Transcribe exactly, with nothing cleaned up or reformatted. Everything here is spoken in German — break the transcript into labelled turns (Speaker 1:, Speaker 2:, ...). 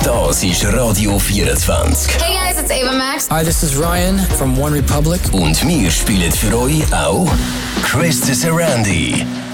Speaker 1: Das ist Radio vierundzwanzig.
Speaker 2: Hey guys, it's Ava Max.
Speaker 3: Hi, this is Ryan from One Republic.
Speaker 1: Und wir spielen für euch auch Chris Sarandi.